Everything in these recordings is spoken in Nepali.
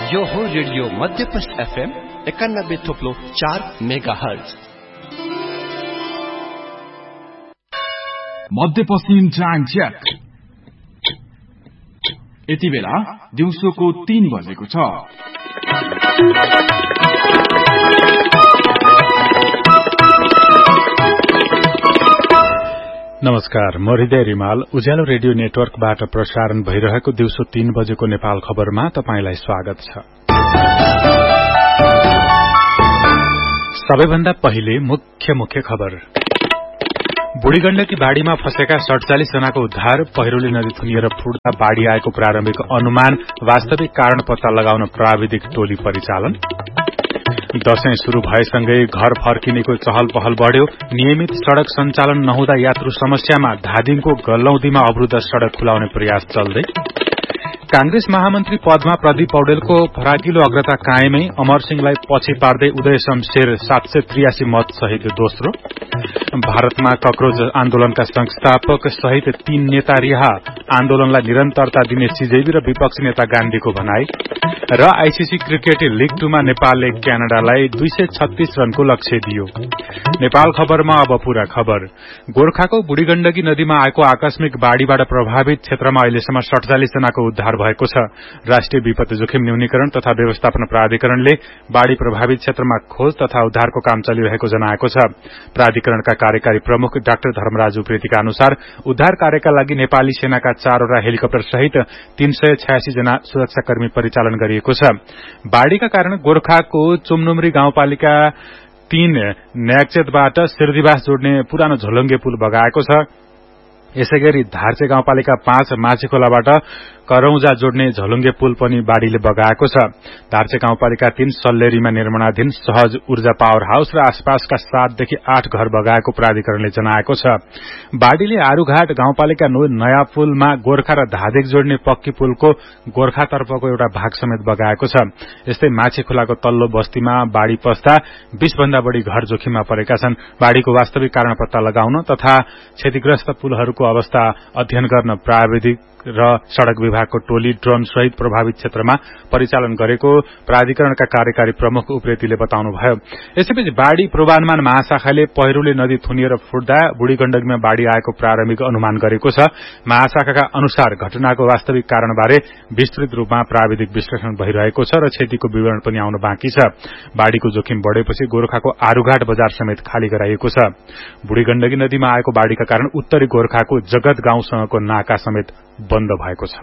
यो हो रेडियो मध्यपश्चिम FM 91.4 मेगाहर्ज। मध्यपश्चिम टाइम चेक। यति बेला दिउँसोको 3 बजेको छ। नमस्कार, म हृदय रिमाल। उज्यालो रेडियो नेटवर्कबाट प्रसारण भइरहेको दिउँसो 3 बजेको नेपाल खबरमा तपाईंलाई स्वागत छ। सबैभन्दा पहिले मुख्य खबर। बुढीगण्डकी बाढ़ीमा फँसेका 47 जनाको उद्धार, पहिरोले नदी थुनिएर फुट्दा बाढ़ी आएको प्रारम्भिक अनुमान, वास्तविक कारण पत्ता लगाउन प्राविधिक टोली परिचालन। दशैं शुरू भएसँगै घर फर्किनेको चहल पहल बढ़्यो, नियमित सड़क सञ्चालन नहुँदा यात्रु समस्यामा, धादिङको गल्लौदीमा अवरुद्ध सड़क खुलाउने प्रयास चल्दै। कांग्रेस महामन्त्री पदमा प्रदीप पौडेलको फराकिलो अग्रता कायमै, अमर सिंहलाई पछि पार्दै उदय शमशेर 783 मत सहित दोस्रो। भारतमा कक्रोच आन्दोलनका संस्थापक सहित 3 नेता रिहा, आन्दोलनलाई निरन्तरता दिने सीजेबी र विपक्षी नेता गान्धीको भनाई। र आईसीसी क्रिकेट लीग 2 मा नेपालले क्यानाडालाई 236 रनको लक्ष्य दियो। नेपाल खबरमा अब पूरा खबर। गोर्खाको बुढीगण्डकी नदीमा आएको आकस्मिक बाढ़ीबाट प्रभावित क्षेत्रमा अहिलेसम्म 47 जनाको उद्धार भएको छ। राष्ट्रिय विपत्ति जोखिम न्यूनीकरण तथा व्यवस्थापन प्राधिकरणले बाढ़ी प्रभावित क्षेत्रमा खोज तथा उद्धारको काम चलिरहेको जनाएको छ। प्राधिकरणका कार्यकारी प्रमुख डाक्टर धर्मराज उप्रेतीका अनुसार उद्धार कार्यका लागि नेपाली सेनाका 4 वटा हेलिकप्टर सहित 386 जना सुरक्षाकर्मी परिचालन गरिएको छ। बाढ़ीका कारण गोर्खाको चुमनुमरी गाउँपालिका 3 न्याक्चेतबाट सिर्दिवास जोड्ने पुरानो झोलङ्गे पुल बगाएको छ। यसैगरी धार्चे गाउँपालिका 5 माछीखोलाबाट करौजा जोड्ने झलुङ्गे पुल पनि बाढ़ीले बगाएको छ। धार्चे गाउँपालिका 3 सल्लेरीमा निर्माणाधीन सहज ऊर्जा पावर हाउस र आसपासका 7 देखि 8 घर बगाएको प्राधिकरणले जनाएको छ। बाढ़ीले आरूघाट गाउँपालिका 9 नयाँ पुलमा गोर्खा र धादिङ जोड्ने पक्की पुलको गोर्खातर्फको एउटा भाग समेत बगाएको छ। यस्तै माछीखोलाको तल्लो बस्तीमा बाढ़ी पस्दा 20 भन्दा बढ़ी घर जोखिममा परेका छन्। बाढ़ीको वास्तविक कारण पत्ता लगाउन तथा क्षतिग्रस्त पुलहरूको अवस्था अध्ययन गर्न प्राविधिक र सड़क विभागको टोली ड्रोन सहित प्रभावित क्षेत्रमा परिचालन गरेको प्राधिकरणका कार्यकारी प्रमुख उप्रेतीले बताउनुभयो। यसैबीच बाढ़ी पूर्वानुमान महाशाखाले पहिरोले नदी थुनिएर फुट्दा बुढीगण्डकीमा बाढ़ी आएको प्रारम्भिक अनुमान गरेको छ। महाशाखाका अनुसार घटनाको वास्तविक कारणबारे विस्तृत रूपमा प्राविधिक विश्लेषण भइरहेको छ र क्षतिको विवरण पनि आउन बाँकी छ। बाढ़ीको जोखिम बढ़ेपछि गोर्खाको आरूघाट बजार समेत खाली गराइएको छ। बुढीगण्डकी नदीमा आएको बाढ़ीका कारण उत्तरी गोर्खाको जगत गाउँसँगको नाका समेत बन्द भएको छ।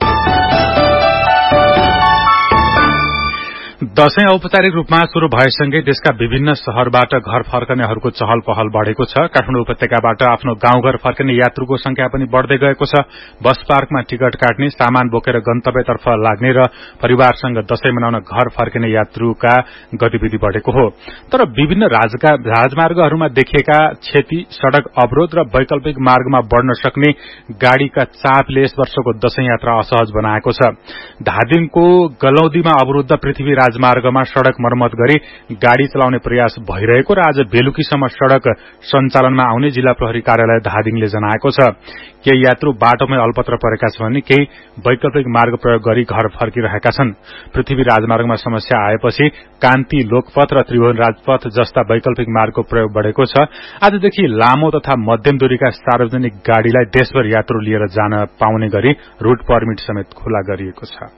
दशैं औपचारिक रूपमा शुरू भएसँगै देशका विभिन्न शहरबाट घर फर्कनेहरूको चहल पहल बढ़ेको छ। काठमाडौँ उपत्यकाबाट आफ्नो गाउँघर फर्किने यात्रुको संख्या पनि बढ़दै गएको छ। बस पार्कमा टिकट काट्ने, सामान बोकेर गन्तव्यतर्फ लाग्ने र परिवारसँग दशैं मनाउन घर फर्किने यात्रुका गतिविधि बढ़ेको हो। तर विभिन्न राजमार्गहरूमा देखिएका क्षति, सड़क अवरोध र वैकल्पिक मार्गमा बढ़न सक्ने गाड़ीका चापले यस वर्षको दशैं यात्रा असहज बनाएको छ। धादिङको गलौदीमा अवरुद्ध पृथ्वी राजमार्गमा सड़क मर्मत गरी गाड़ी चलाउने प्रयास भइरहेको र आज बेलुकीसम्म सड़क सञ्चालनमा आउने जिल्ला प्रहरी कार्यालय धादिङले जनाएको छ। केही यात्रु बाटोमै अल्पत्र परेका छन् भने केही वैकल्पिक मार्ग प्रयोग गरी घर फर्किरहेका छन्। पृथ्वी राजमार्गमा समस्या आएपछि कान्ति लोकपथ र त्रिभुवन राजपथ जस्ता वैकल्पिक मार्गको प्रयोग बढ़ेको छ। आजदेखि लामो तथा मध्यम दूरीका सार्वजनिक गाड़ीलाई देशभर यात्रु लिएर जान पाउने गरी रूट परमिट समेत खुला गरिएको छ।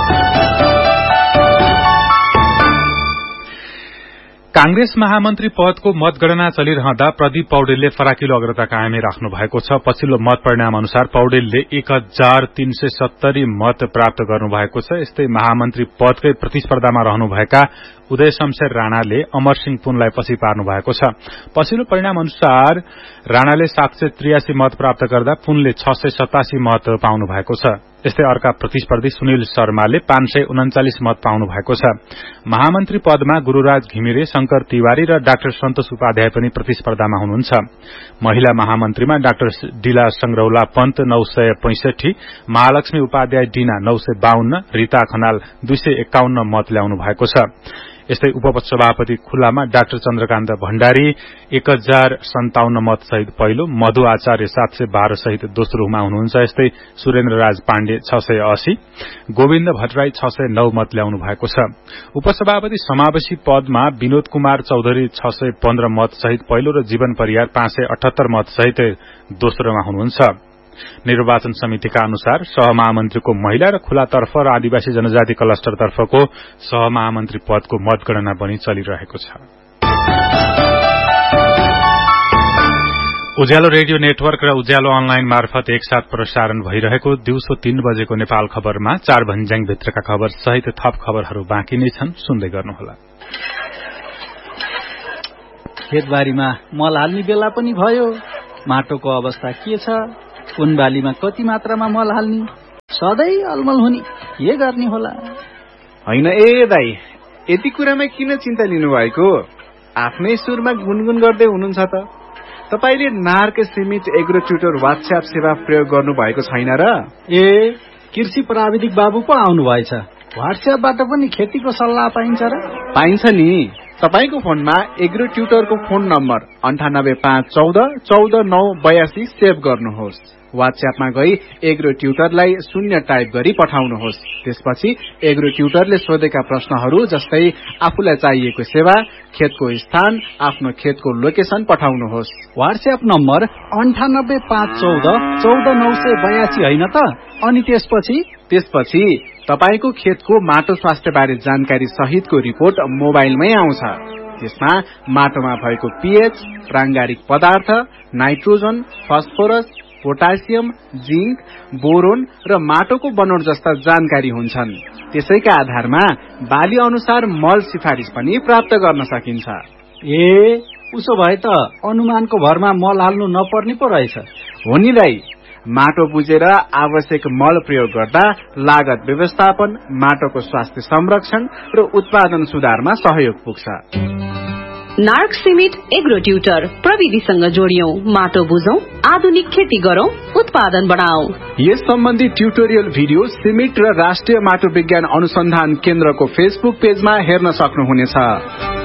कांग्रेस महामन्त्री पदको मतगणना चलिरहँदा प्रदीप पौडेलले फराकिलो अग्रता कायमै राख्नु भएको छ। पछिल्लो मत परिणाम अनुसार पौडेलले 1370 मत प्राप्त गर्नुभएको छ। यस्तै महामन्त्री पदकै प्रतिस्पर्धामा रहनुभएका उदय शमशेर राणाले अमर सिंह पुनलाई पछि पार्नु भएको छ। पछिल्लो परिणाम अनुसार राणाले 783 मत प्राप्त गर्दा पुनले 687 मत पाउनु भएको छ। यस्तै अर्का प्रतिस्पर्धी सुनिल शर्माले 539 मत पाउनु भएको छ। महामन्त्री पदमा गुरूराज घिमिरे, शंकर तिवारी र डाक्टर सन्तोष उपाध्याय पनि प्रतिस्पर्धामा हुनुहुन्छ। महिला महामन्त्रीमा डाक्टर डिला संग्रौला पन्त 965, महालक्ष्मी उपाध्याय डिना 952, रीता खनाल 251 मत ल्याउनु भएको छ। यस्तै उपसभापति खुल्लामा डाक्टर चन्द्रकान्त भण्डारी 1057 मत सहित पहिलो, मधु आचार्य 712 सहित दोस्रोमा हुनुहुन्छ। यस्तै सुरेन्द्र राज पाण्डे 680, गोविन्द भट्टराई 609 मत ल्याउनु भएको छ। उपसभापति समावेशी पदमा विनोद कुमार चौधरी 615 मत सहित पहिलो र जीवन परियार 578 मत सहित दोस्रोमा हुनुहुन्छ। निर्वाचन समितिका अनुसार सहमहामन्त्रीको महिला र खुलातर्फ र आदिवासी जनजाति क्लस्टरतर्फको सहमहामन्त्री पदको मतगणना पनि चलिरहेको छ। उज्यालो रेडियो नेटवर्क र उज्यालो अनलाइन मार्फत एकसाथ प्रसारण भइरहेको दिउँसो 3 बजेको नेपाल खबरमा 4 भन्ज्याङ भित्रका खबर सहित थप खबरहरू बाँकी नै छन्, सुन्दै गर्नुहोला। खेतबारीमा मल हाल्ने बेला पनि भयो, माटोको अवस्था के छ, कुन बालीमा कति मात्रामा मल हाल्ने, सधैँ अलमल हुने, के गर्ने होला? होइन ए दाई, यति कुरामा किन चिन्ता लिनुभएको? आफ्नै सुरमा गुनगुन गर्दै हुनुहुन्छ त। तपाईले नार्क सिमेन्ट एग्रो ट्युटर व्हाट्सएप सेवा प्रयोग गर्नु भएको छैन र? ए, कृषि प्राविधिक बाबु पो आउनु भएछ। व्हाट्सएपबाट पनि खेतीको सल्लाह पाइन्छ र? पाइन्छ नि। तपाईको फोनमा एग्रो ट्युटरको फोन नम्बर 9851414982 सेभ गर्नुहोस्। व्हाट्सएपमा गई एग्रो ट्युटरलाई 0 टाइप गरी पठाउनुहोस्। त्यसपछि एग्रो ट्युटरले सोधेका प्रश्नहरू जस्तै आफूलाई चाहिएको सेवा, खेतको स्थान, आफ्नो खेतको लोकेसन पठाउनुहोस्। व्हाट्सएप नम्बर 9851414982 हैन त? अनि त्यसपछि तपाईको खेतको माटो स्वास्थ्यबारे जानकारी सहितको रिपोर्ट मोबाइलमै आउँछ। त्यसमा माटोमा भएको पीएच, प्रांगारिक पदार्थ, nitrogen, phosphorus, potassium, zinc, boron र माटोको बनोट जस्ता जानकारी हुन्छन्। त्यसैका आधारमा बाली अनुसार मल सिफारिस पनि प्राप्त गर्न सकिन्छ। ए, उसो भए त अनुमानको भरमा मल हाल्नु नपर्ने पो रहेछ। हो नि दाइ, माटो बुझेर आवश्यक मल प्रयोग गर्दा लागत व्यवस्थापन, माटोको स्वास्थ्य संरक्षण र उत्पादन सुधारमा सहयोग पुग्छ। नार्क सिमेन्ट एग्रो ट्युटर, प्रविधिसँग जोडियौं, माटो बुझौं, आधुनिक खेती गरौं, उत्पादन बढाऊ। यस सम्बन्धी ट्युटोरियल भिडियो सिमेन्ट र राष्ट्रिय माटो विज्ञान अनुसन्धान केन्द्रको फेसबुक पेजमा हेर्न सक्नुहुनेछ।